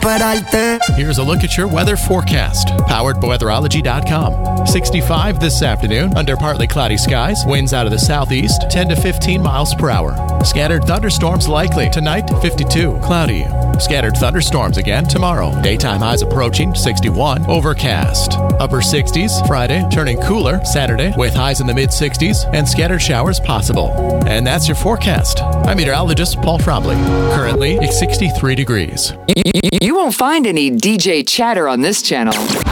Here's a look at your weather forecast, powered by weatherology.com. 65 this afternoon, under partly cloudy skies, winds out of the southeast, 10 to 15 miles per hour. Scattered thunderstorms likely. Tonight, 52, cloudy. Scattered thunderstorms again tomorrow. Daytime highs approaching 61, overcast. Upper 60s Friday, turning cooler Saturday with highs in the mid-60s and scattered showers possible. And that's your forecast. I'm meteorologist Paul Frobley. Currently, it's 63 degrees. You won't find any DJ chatter on this channel.